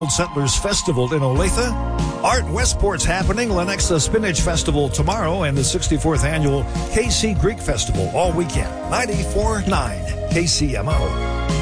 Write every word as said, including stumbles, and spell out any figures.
Settlers Festival in Olathe. Art Westport's happening. Lenexa Spinach Festival tomorrow and the sixty-fourth annual K C Greek Festival all weekend. ninety-four point nine K C M O.